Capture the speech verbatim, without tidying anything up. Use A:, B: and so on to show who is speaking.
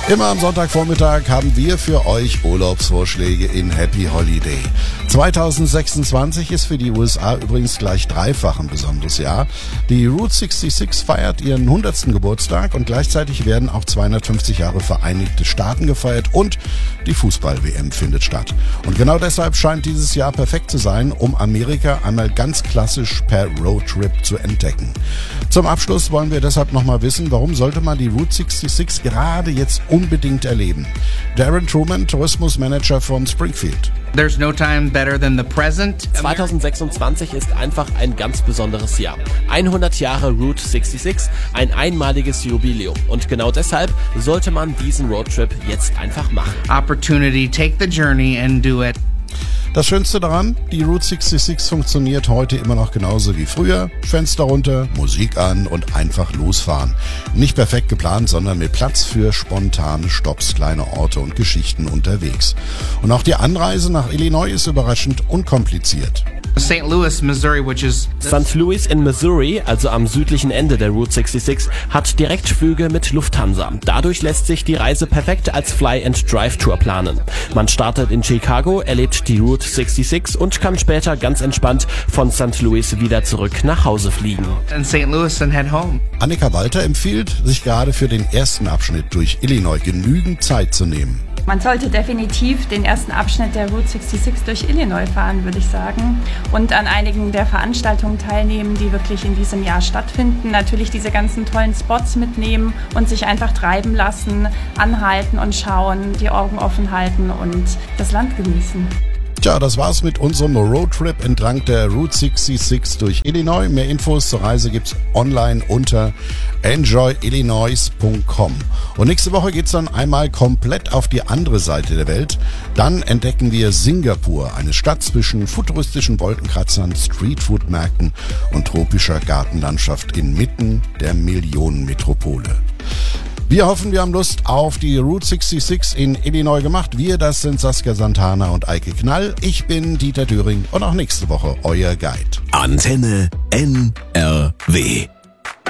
A: Immer am Sonntagvormittag haben wir für euch Urlaubsvorschläge in Happy Holiday. zwanzig sechsundzwanzig ist für die U S A übrigens gleich dreifach ein besonderes Jahr. Die Route sechsundsechzig feiert ihren hundertsten Geburtstag und gleichzeitig werden auch zweihundertfünfzig Jahre Vereinigte Staaten gefeiert und die Fußball-W M findet statt. Und genau deshalb scheint dieses Jahr perfekt zu sein, um Amerika einmal ganz klassisch per Roadtrip zu entdecken. Zum Abschluss wollen wir deshalb nochmal wissen, warum sollte man die Route sechsundsechzig gerade jetzt unbedingt erleben. Darren Truman, Tourismusmanager von Springfield.
B: There's no time better than the present.
C: zwanzig sechsundzwanzig ist einfach ein ganz besonderes Jahr. hundert Jahre Route sechsundsechzig, ein einmaliges Jubiläum. Und genau deshalb sollte man diesen Roadtrip jetzt einfach machen.
B: Opportunity, take the journey and do it.
A: Das Schönste daran, die Route sechsundsechzig funktioniert heute immer noch genauso wie früher. Fenster runter, Musik an und einfach losfahren. Nicht perfekt geplant, sondern mit Platz für spontane Stopps, kleine Orte und Geschichten unterwegs. Und auch die Anreise nach Illinois ist überraschend unkompliziert.
B: Saint Louis, Missouri, which is
C: Sankt Louis in Missouri, also am südlichen Ende der Route sechsundsechzig, hat Direktflüge mit Lufthansa. Dadurch lässt sich die Reise perfekt als Fly-and-Drive-Tour planen. Man startet in Chicago, erlebt die Route sechsundsechzig und kann später ganz entspannt von Sankt Louis wieder zurück nach Hause fliegen.
B: in Saint Louis and head home.
A: Annika Walter empfiehlt, sich gerade für den ersten Abschnitt durch Illinois genügend Zeit zu nehmen.
D: Man sollte definitiv den ersten Abschnitt der Route sechsundsechzig durch Illinois fahren, würde ich sagen. Und an einigen der Veranstaltungen teilnehmen, die wirklich in diesem Jahr stattfinden. Natürlich diese ganzen tollen Spots mitnehmen und sich einfach treiben lassen, anhalten und schauen, die Augen offen halten und das Land genießen.
A: Tja, das war's mit unserem Roadtrip entlang der Route sechsundsechzig durch Illinois. Mehr Infos zur Reise gibt's online unter enjoy illinois punkt com. Und nächste Woche geht's dann einmal komplett auf die andere Seite der Welt. Dann entdecken wir Singapur, eine Stadt zwischen futuristischen Wolkenkratzern, Streetfood-Märkten und tropischer Gartenlandschaft inmitten der Millionenmetropole. Wir hoffen, wir haben Lust auf die Route sechsundsechzig in Illinois gemacht. Wir, das sind Saskia Santana und Eike Knall. Ich bin Dieter Döring und auch nächste Woche euer Guide.
E: Antenne N R W